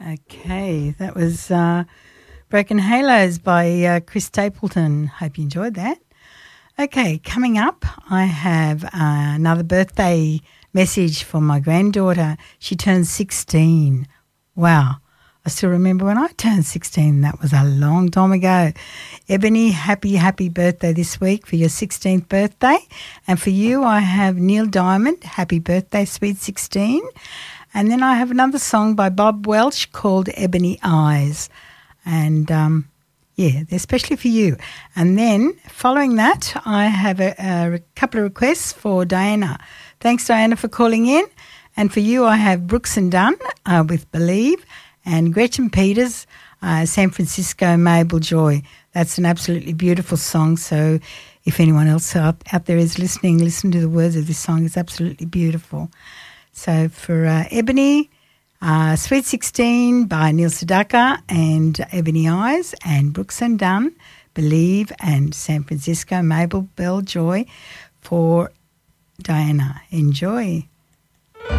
Okay, that was Broken Halos by Chris Stapleton. Hope you enjoyed that. Okay, coming up, I have another birthday message for my granddaughter. She turns 16. Wow. I still remember when I turned 16. That was a long time ago. Ebony, happy birthday this week for your 16th birthday. And for you, I have Neil Diamond, happy birthday, sweet 16. And then I have another song by Bob Welch called Ebony Eyes. And, they're especially for you. And then following that, I have a couple of requests for Diana. Thanks, Diana, for calling in. And for you, I have Brooks and Dunn with Believe, and Gretchen Peters, San Francisco, Mabel Joy. That's an absolutely beautiful song. So if anyone else out there is listening, listen to the words of this song. It's absolutely beautiful. So for Ebony, Sweet 16 by Neil Sedaka and Ebony Eyes, and Brooks and Dunn, Believe, and San Francisco, Mabel Bell Joy for Diana. Enjoy.